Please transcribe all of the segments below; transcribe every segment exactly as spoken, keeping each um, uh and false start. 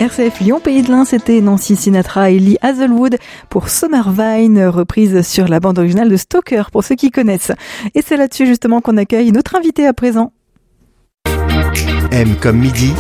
R C F Lyon Pays de l'Ain, c'était Nancy Sinatra et Lee Hazelwood pour Summer Vine, reprise sur la bande originale de Stalker pour ceux qui connaissent. Et c'est là-dessus justement qu'on accueille notre invité à présent. M comme midi,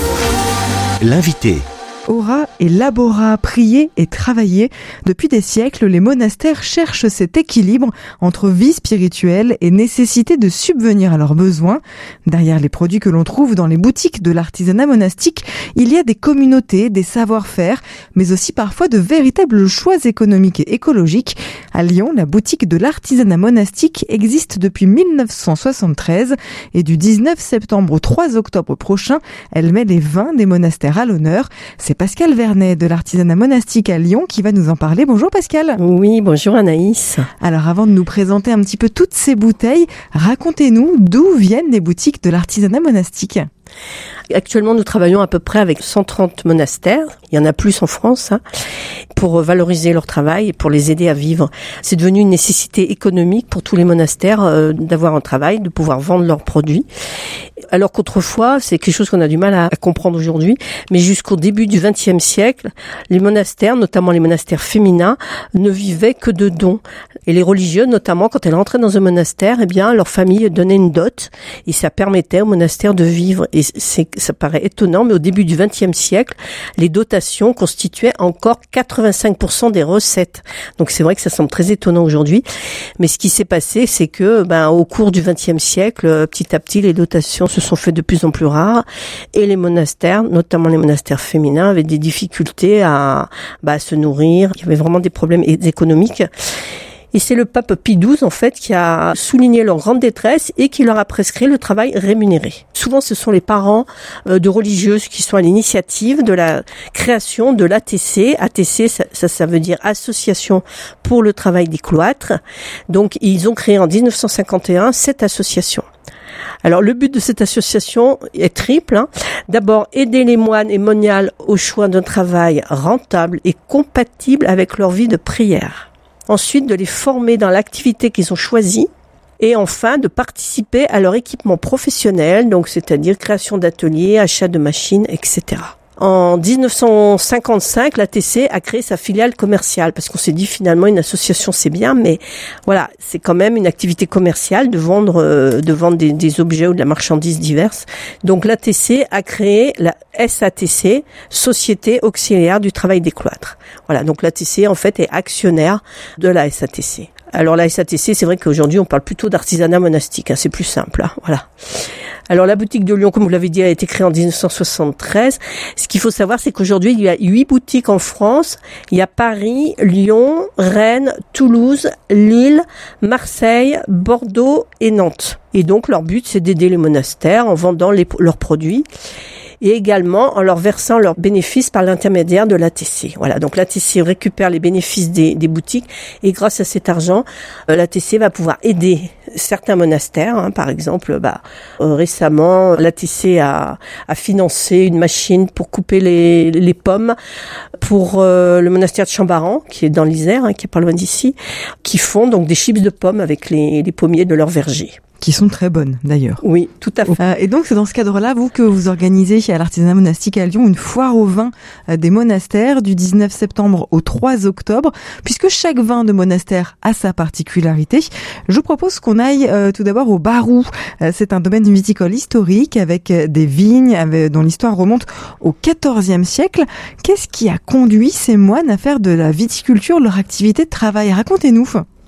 l'invité. Ora et labora, prier et travailler. Depuis des siècles, les monastères cherchent cet équilibre entre vie spirituelle et nécessité de subvenir à leurs besoins. Derrière les produits que l'on trouve dans les boutiques de l'artisanat monastique, il y a des communautés, des savoir-faire, mais aussi parfois de véritables choix économiques et écologiques. À Lyon, la boutique de l'artisanat monastique existe depuis mille neuf cent soixante-treize et du dix-neuf septembre au trois octobre prochain, elle met les vins des monastères à l'honneur. C'est Pascal Vernet de l'artisanat monastique à Lyon qui va nous en parler. Bonjour Pascal. Oui, bonjour Anaïs. Alors avant de nous présenter un petit peu toutes ces bouteilles, racontez-nous d'où viennent les boutiques de l'artisanat monastique. Actuellement, nous travaillons à peu près avec cent trente monastères. Il y en a plus en France, hein, pour valoriser leur travail et pour les aider à vivre. C'est devenu une nécessité économique pour tous les monastères euh, d'avoir un travail, de pouvoir vendre leurs produits. Alors qu'autrefois, c'est quelque chose qu'on a du mal à, à comprendre aujourd'hui, mais jusqu'au début du vingtième siècle, les monastères, notamment les monastères féminins, ne vivaient que de dons. Et les religieux, notamment, quand elles rentraient dans un monastère, eh bien, leur famille donnait une dot et ça permettait au monastère de vivre. Et c'est, ça paraît étonnant, mais au début du vingtième siècle, les dotations constituaient encore quatre-vingt-cinq pour cent des recettes. Donc c'est vrai que ça semble très étonnant aujourd'hui. Mais ce qui s'est passé, c'est que, ben, au cours du vingtième siècle, petit à petit, les dotations se sont faites de plus en plus rares et les monastères, notamment les monastères féminins, avaient des difficultés à, bah, à se nourrir. Il y avait vraiment des problèmes économiques. Et c'est le pape Pie douze, en fait, qui a souligné leur grande détresse et qui leur a prescrit le travail rémunéré. Souvent, ce sont les parents euh, de religieuses qui sont à l'initiative de la création de l'A T C. A T C, ça, ça, ça veut dire Association pour le travail des cloîtres. Donc, ils ont créé en dix-neuf cent cinquante et un cette association. Alors, le but de cette association est triple, hein. D'abord, aider les moines et moniales au choix d'un travail rentable et compatible avec leur vie de prière. Ensuite, de les former dans l'activité qu'ils ont choisie. Et enfin, de participer à leur équipement professionnel, donc c'est-à-dire création d'ateliers, achat de machines, et cetera. En dix-neuf cent cinquante-cinq, l'A T C a créé sa filiale commerciale parce qu'on s'est dit finalement une association c'est bien, mais voilà, c'est quand même une activité commerciale de vendre, euh, de vendre des, des objets ou de la marchandise diverses. Donc l'A T C a créé la S A T C, Société Auxiliaire du Travail des Cloîtres. Voilà, donc l'A T C en fait est actionnaire de la S A T C. Alors la S A T C, c'est vrai qu'aujourd'hui on parle plutôt d'artisanat monastique, hein, c'est plus simple, hein, voilà. Alors la boutique de Lyon, comme vous l'avez dit, a été créée en dix-neuf cent soixante-treize. Ce qu'il faut savoir, c'est qu'aujourd'hui, il y a huit boutiques en France. Il y a Paris, Lyon, Rennes, Toulouse, Lille, Marseille, Bordeaux et Nantes. Et donc leur but, c'est d'aider les monastères en vendant les, leurs produits. Et également en leur versant leurs bénéfices par l'intermédiaire de l'A T C. Voilà, donc l'A T C récupère les bénéfices des, des boutiques et grâce à cet argent, euh, l'A T C va pouvoir aider certains monastères. Hein, par exemple, bah, euh, récemment, l'A T C a, a financé une machine pour couper les, les pommes pour euh, le monastère de Chambaran, qui est dans l'Isère, hein, qui est pas loin d'ici, qui font donc des chips de pommes avec les, les pommiers de leur verger. Qui sont très bonnes, d'ailleurs. Oui, tout à fait. Euh, et donc, c'est dans ce cadre-là, vous, que vous organisez à l'artisanat monastique à Lyon une foire au vin euh, des monastères du dix-neuf septembre au trois octobre. Puisque chaque vin de monastère a sa particularité, je vous propose qu'on aille euh, tout d'abord au Barou. Euh, c'est un domaine viticole historique avec des vignes avec, dont l'histoire remonte au quatorzième siècle. Qu'est-ce qui a conduit ces moines à faire de la viticulture leur activité de travail ? Racontez-nous.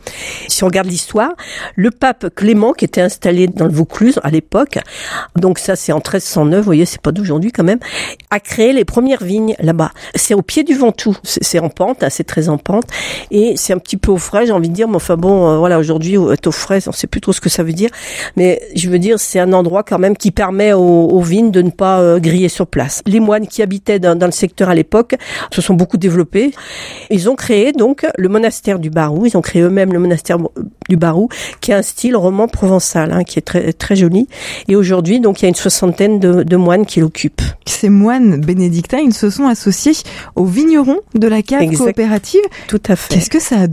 Si on regarde l'histoire, le pape Clément, qui était installé dans le Vaucluse à l'époque, donc ça c'est en treize cent neuf, vous voyez, c'est pas d'aujourd'hui quand même, a créé les premières vignes là-bas. C'est au pied du Ventoux, c'est, c'est en pente, hein, c'est très en pente, et c'est un petit peu au frais, j'ai envie de dire, mais enfin bon, euh, voilà, aujourd'hui, être au frais, on sait plus trop ce que ça veut dire, mais je veux dire, c'est un endroit quand même qui permet aux, aux vignes de ne pas euh, griller sur place. Les moines qui habitaient dans, dans le secteur à l'époque se sont beaucoup développés. Ils ont créé donc le monastère du Barou, ils ont créé eux-mêmes le monastère du Barou, qui a un style roman provençal, hein, qui est très très joli. Et aujourd'hui, donc, il y a une soixantaine de, de moines qui l'occupent. Ces moines bénédictins, ils se sont associés aux vignerons de la cave exact. Coopérative. Tout à fait. Qu'est-ce que ça a donné ?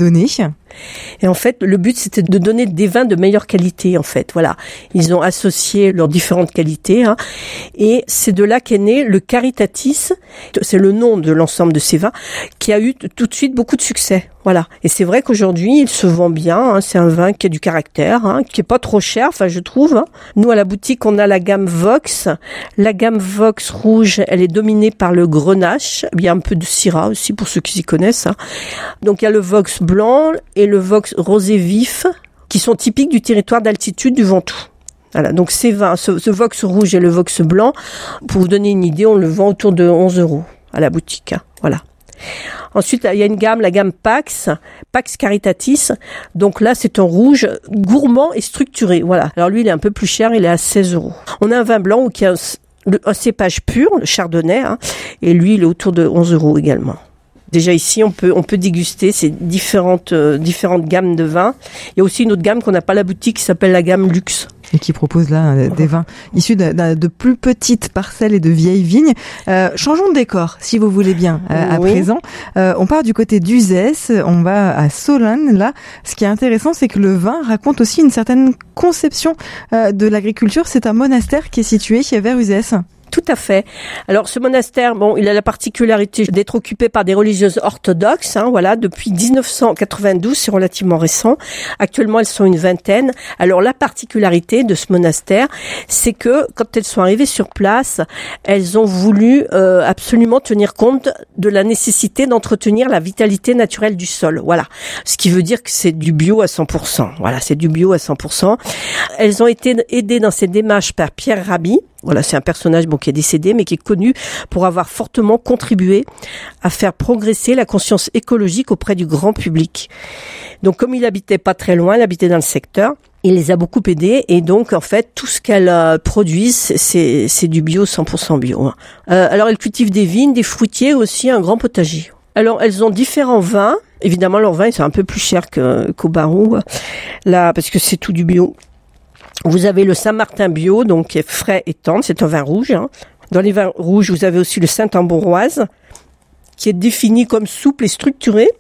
Et en fait, le but, c'était de donner des vins de meilleure qualité, en fait. Voilà. Ils ont associé leurs différentes qualités, hein. Et c'est de là qu'est né le Caritatis. C'est le nom de l'ensemble de ces vins qui a eu tout de suite beaucoup de succès. Voilà. Et c'est vrai qu'aujourd'hui, il se vend bien, hein. C'est un vin qui a du caractère, hein, qui est pas trop cher, enfin, je trouve, hein. Nous, à la boutique, on a la gamme Vox. La gamme Vox rouge, elle est dominée par le Grenache. Il y a un peu de Syrah aussi, pour ceux qui s'y connaissent, hein. Donc, il y a le Vox blanc et le Vox rosé vif, qui sont typiques du territoire d'altitude du Ventoux. Voilà. Donc, ces vins, ce, ce Vox rouge et le Vox blanc, pour vous donner une idée, on le vend autour de onze euros à la boutique, hein. Voilà. Ensuite, il y a une gamme, la gamme Pax, Pax Caritatis. Donc là, c'est un rouge gourmand et structuré. Voilà. Alors lui, il est un peu plus cher, il est à seize euros. On a un vin blanc qui a un, un cépage pur, le chardonnay, hein, et lui, il est autour de onze euros également. Déjà ici, on peut on peut déguster ces différentes euh, différentes gammes de vins. Il y a aussi une autre gamme qu'on n'a pas à la boutique qui s'appelle la gamme Luxe. Et qui propose là des vins issus de, de, de plus petites parcelles et de vieilles vignes. Euh, changeons de décor, si vous voulez bien, euh, à oui. présent. Euh, on part du côté d'Uzès, on va à Solesnes. Là, ce qui est intéressant, c'est que le vin raconte aussi une certaine conception euh, de l'agriculture. C'est un monastère qui est situé vers Uzès. Tout à fait. Alors ce monastère, bon, il a la particularité d'être occupé par des religieuses orthodoxes, hein, voilà, depuis dix-neuf cent quatre-vingt-douze, c'est relativement récent. Actuellement, elles sont une vingtaine. Alors la particularité de ce monastère, c'est que quand elles sont arrivées sur place, elles ont voulu euh, absolument tenir compte de la nécessité d'entretenir la vitalité naturelle du sol. Voilà. Ce qui veut dire que c'est du bio à cent pour cent. Voilà, c'est du bio à cent pour cent. Elles ont été aidées dans ces démarches par Pierre Rabhi. Voilà, c'est un personnage bon qui est décédé, mais qui est connu pour avoir fortement contribué à faire progresser la conscience écologique auprès du grand public. Donc, comme il habitait pas très loin, il habitait dans le secteur, il les a beaucoup aidés, et donc, en fait, tout ce qu'elles euh, produisent, c'est, c'est du bio, cent pour cent bio. Hein. Euh, alors, elles cultivent des vignes, des fruitiers, aussi un grand potager. Alors, elles ont différents vins. Évidemment, leurs vins, ils sont un peu plus chers que, qu'au Barou, là, parce que c'est tout du bio. Vous avez le Saint-Martin bio, donc qui est frais et tendre, c'est un vin rouge. Hein. Dans les vins rouges, vous avez aussi le Saint-Ambroise, qui est défini comme souple et structuré.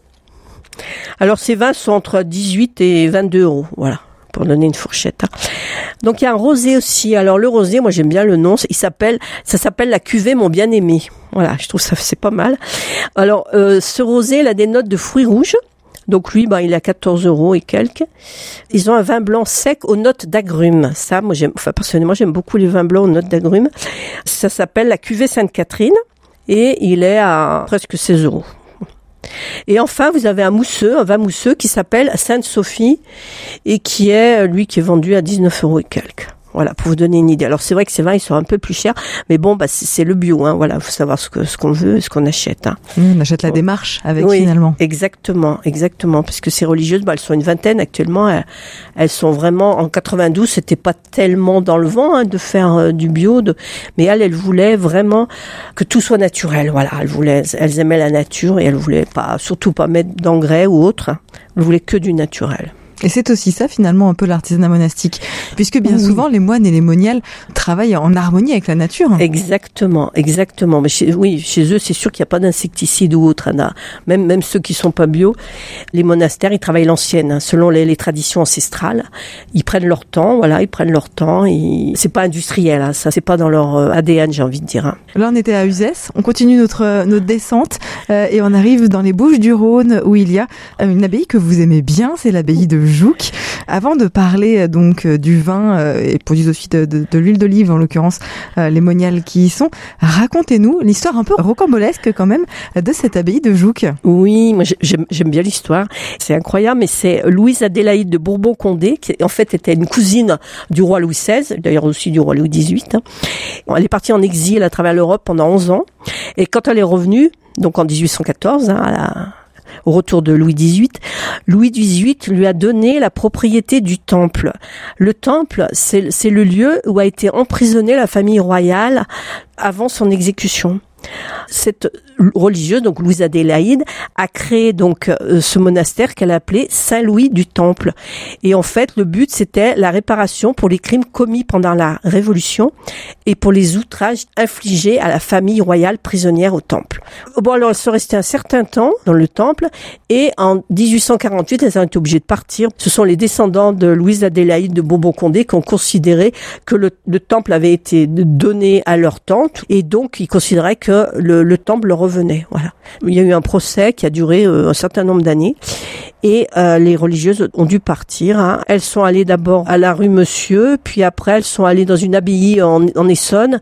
Alors ces vins sont entre dix-huit et vingt-deux euros, voilà, pour donner une fourchette. Hein. Donc il y a un rosé aussi. Alors le rosé, moi j'aime bien le nom, il s'appelle, ça s'appelle la cuvée Mon Bien-Aimé. Voilà, je trouve ça c'est pas mal. Alors euh, ce rosé, il a des notes de fruits rouges. Donc lui, bah, il a quatorze euros et quelques. Ils ont un vin blanc sec aux notes d'agrumes. Ça, moi, j'aime, enfin, personnellement, j'aime beaucoup les vins blancs aux notes d'agrumes. Ça s'appelle la cuvée Sainte-Catherine et il est à presque seize euros. Et enfin, vous avez un mousseux, un vin mousseux qui s'appelle Sainte-Sophie et qui est, lui, qui est vendu à dix-neuf euros et quelques. Voilà, pour vous donner une idée. Alors c'est vrai que ces vins ils sont un peu plus chers, mais bon, bah c'est, c'est le bio, hein. Voilà, faut savoir ce que ce qu'on veut, ce qu'on achète. Hein. Mmh, on achète la démarche avec oui, finalement. Exactement, exactement, parce que ces religieuses, bah elles sont une vingtaine actuellement. Elles, elles sont vraiment en quatre-vingt-douze, c'était pas tellement dans le vent hein, de faire euh, du bio, de, mais elles, elles voulaient vraiment que tout soit naturel. Voilà, elles voulaient, elles aimaient la nature et elles voulaient pas, surtout pas mettre d'engrais ou autre. Hein. Elles voulaient que du naturel. Et c'est aussi ça, finalement, un peu l'artisanat monastique. Puisque bien oui. souvent, les moines et les moniales travaillent en harmonie avec la nature. Exactement, exactement. Mais chez, oui, chez eux, c'est sûr qu'il n'y a pas d'insecticides ou autre. Hein. Même, même ceux qui sont pas bio, les monastères, ils travaillent l'ancienne, hein, selon les, les traditions ancestrales. Ils prennent leur temps, voilà, ils prennent leur temps. Ils... C'est pas industriel, hein, ça, c'est pas dans leur A D N, j'ai envie de dire. Hein. Là, on était à Uzès. On continue notre, notre descente euh, et on arrive dans les Bouches-du-Rhône où il y a une abbaye que vous aimez bien, c'est l'abbaye de Jouques. Avant de parler donc du vin euh, et produisent aussi de, de, de l'huile d'olive en l'occurrence euh, les moniales qui y sont, racontez-nous l'histoire un peu rocambolesque quand même de cette abbaye de Jouques. Oui, moi j'aime, j'aime bien l'histoire. C'est incroyable, mais c'est Louise Adélaïde de Bourbon-Condé qui en fait était une cousine du roi Louis seize, d'ailleurs aussi du roi Louis dix-huit. Hein. Elle est partie en exil à travers l'Europe pendant onze ans et quand elle est revenue, donc en dix-huit cent quatorze, hein, à la au retour de Louis dix-huit, Louis dix-huit lui a donné la propriété du temple. Le temple, c'est, c'est le lieu où a été emprisonnée la famille royale avant son exécution. cette religieuse, donc Louise Adélaïde, a créé donc euh, ce monastère qu'elle a appelé Saint-Louis du Temple. Et en fait, le but, c'était la réparation pour les crimes commis pendant la Révolution et pour les outrages infligés à la famille royale prisonnière au Temple. Bon, alors, elles sont restées un certain temps dans le Temple et en dix-huit cent quarante-huit, elles ont été obligées de partir. Ce sont les descendants de Louise Adélaïde de Bourbon-Condé qui ont considéré que le, le Temple avait été donné à leur tante et donc ils considéraient que le, le Temple leur revenait. Voilà. Il y a eu un procès qui a duré euh, un certain nombre d'années et euh, les religieuses ont dû partir. Hein. Elles sont allées d'abord à la rue Monsieur, puis après elles sont allées dans une abbaye en, en Essonne.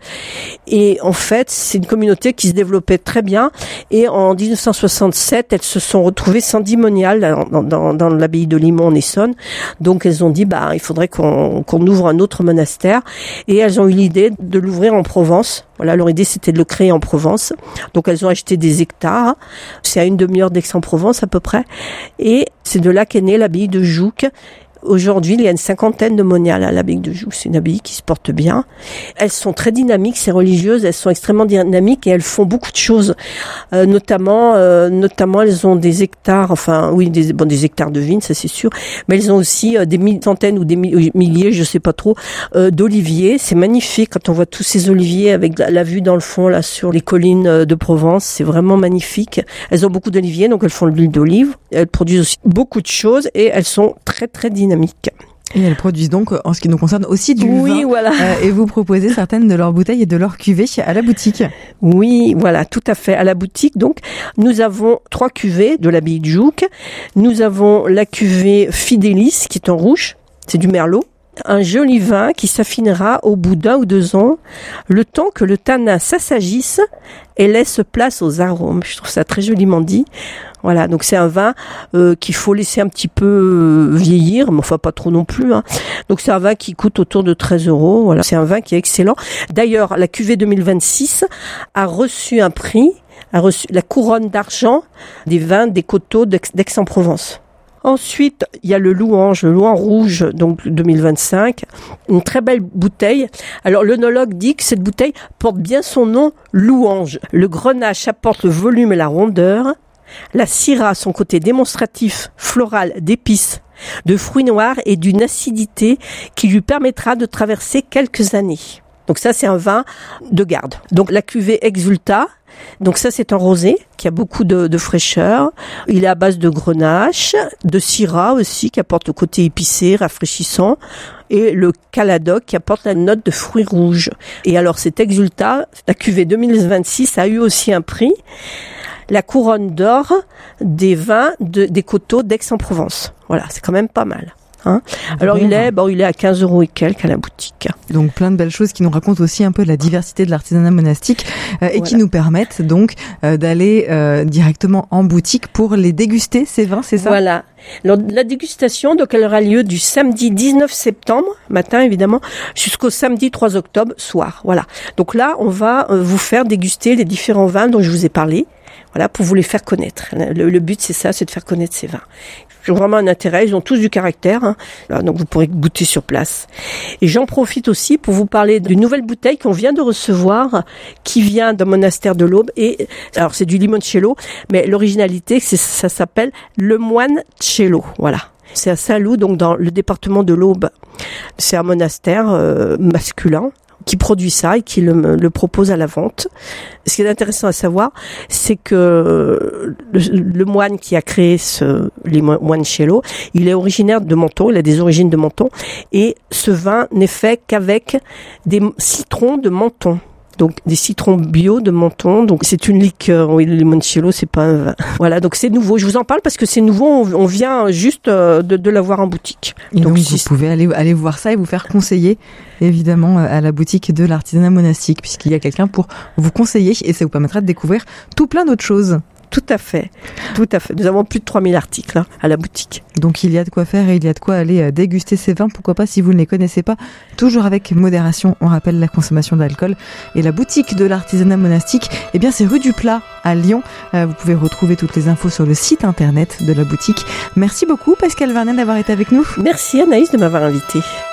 Et en fait, c'est une communauté qui se développait très bien. Et en dix-neuf cent soixante-sept, elles se sont retrouvées sandimoniales dans, dans, dans l'abbaye de Limont en Essonne. Donc elles ont dit, bah il faudrait qu'on, qu'on ouvre un autre monastère. Et elles ont eu l'idée de l'ouvrir en Provence. Voilà, leur idée c'était de le créer en Provence. Donc elles ont acheté des hectares. C'est à une demi-heure d'Aix-en-Provence à peu près. Et c'est de là qu'est née l'abbaye de Jouques. Aujourd'hui, il y a une cinquantaine de moniales à l'abbaye de Jouques. C'est une abbaye qui se porte bien. Elles sont très dynamiques, ces religieuses. Elles sont extrêmement dynamiques et elles font beaucoup de choses. Euh, notamment, euh, notamment, elles ont des hectares, enfin, oui, des, bon, des hectares de vignes, ça c'est sûr. Mais elles ont aussi euh, des centaines ou des milliers, je sais pas trop, euh, d'oliviers. C'est magnifique quand on voit tous ces oliviers avec la, la vue dans le fond, là, sur les collines de Provence. C'est vraiment magnifique. Elles ont beaucoup d'oliviers, donc elles font de l'huile d'olive. Elles produisent aussi beaucoup de choses et elles sont très, très dynamiques. Et elles produisent donc, en ce qui nous concerne, aussi du oui, vin. Voilà. Euh, et vous proposez certaines de leurs bouteilles et de leurs cuvées à la boutique. Oui, voilà, tout à fait. À la boutique, donc, nous avons trois cuvées de l'abbaye de Jouques. Nous avons la cuvée Fidélis, qui est en rouge. C'est du merlot. Un joli vin qui s'affinera au bout d'un ou deux ans, le temps que le tanin s'assagisse et laisse place aux arômes. Je trouve ça très joliment dit. Voilà, donc c'est un vin euh, qu'il faut laisser un petit peu euh, vieillir, mais enfin pas trop non plus. Hein. Donc c'est un vin qui coûte autour de treize euros. Voilà, c'est un vin qui est excellent. D'ailleurs, la cuvée deux mille vingt-six a reçu un prix, a reçu la couronne d'argent des vins des coteaux d'Aix-en-Provence. Ensuite, il y a le Louange, le Louange rouge, donc deux mille vingt-cinq, une très belle bouteille. Alors l'œnologue dit que cette bouteille porte bien son nom, Louange. Le grenache apporte le volume et la rondeur. La syrah a son côté démonstratif, floral, d'épices, de fruits noirs et d'une acidité qui lui permettra de traverser quelques années. Donc ça, c'est un vin de garde. Donc la cuvée Exulta, donc ça, c'est un rosé qui a beaucoup de, de fraîcheur. Il est à base de grenache, de syrah aussi, qui apporte le côté épicé, rafraîchissant, et le Caladoc qui apporte la note de fruits rouges. Et alors, cet Exulta, la cuvée deux mille vingt-six, a eu aussi un prix, la couronne d'or des vins de, des coteaux d'Aix-en-Provence. Voilà, c'est quand même pas mal. Hein. Alors il est, bon, il est à quinze euros et quelques à la boutique. Donc plein de belles choses qui nous racontent aussi un peu la diversité de l'artisanat monastique euh, et voilà. qui nous permettent donc euh, d'aller euh, directement en boutique pour les déguster, ces vins, c'est ça ? Voilà. Alors, la dégustation, donc, elle aura lieu du samedi dix-neuf septembre, matin évidemment, jusqu'au samedi trois octobre, soir. Voilà. Donc là, on va euh, vous faire déguster les différents vins dont je vous ai parlé. Voilà, pour vous les faire connaître. Le, le but, c'est ça, c'est de faire connaître ces vins. Ils ont vraiment un intérêt, ils ont tous du caractère, hein. Voilà, donc vous pourrez goûter sur place. Et j'en profite aussi pour vous parler d'une nouvelle bouteille qu'on vient de recevoir, qui vient d'un monastère de l'Aube. Et alors c'est du limoncello, mais l'originalité, c'est, ça s'appelle le moinecello. Voilà. C'est à Saint-Loup, donc dans le département de l'Aube. C'est un monastère euh, masculin qui produit ça et qui le, le propose à la vente. Ce qui est intéressant à savoir, c'est que le, le moine qui a créé ce limoncello, il est originaire de Menton, il a des origines de Menton, et ce vin n'est fait qu'avec des citrons de Menton. Donc des citrons bio de Menton, donc c'est une liqueur. Oui, le limoncello, c'est pas un vin. Voilà, donc c'est nouveau. Je vous en parle parce que c'est nouveau. On, on vient juste de, de l'avoir en boutique. Et donc, donc si vous pouvez aller aller voir ça et vous faire conseiller, évidemment, à la boutique de l'artisanat monastique, puisqu'il y a quelqu'un pour vous conseiller et ça vous permettra de découvrir tout plein d'autres choses. Tout à fait, tout à fait. Nous avons plus de trois mille articles hein, à la boutique. Donc il y a de quoi faire et il y a de quoi aller déguster ces vins. Pourquoi pas si vous ne les connaissez pas, toujours avec modération. On rappelle la consommation d'alcool. Et la boutique de l'artisanat monastique, eh bien c'est rue du Plat à Lyon. Euh, vous pouvez retrouver toutes les infos sur le site internet de la boutique. Merci beaucoup Pascale Vernet d'avoir été avec nous. Merci Anaïs de m'avoir invitée.